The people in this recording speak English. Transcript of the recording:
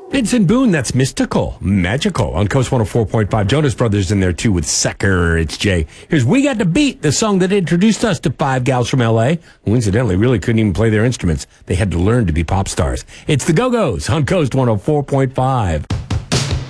Vincent Boone, that's mystical, magical on Coast 104.5. Jonas Brothers in there too with Sucker. It's Jay. Here's We Got to Beat, the song that introduced us to five gals from L.A. who incidentally really couldn't even play their instruments. They had to learn to be pop stars. It's the Go-Go's on Coast 104.5.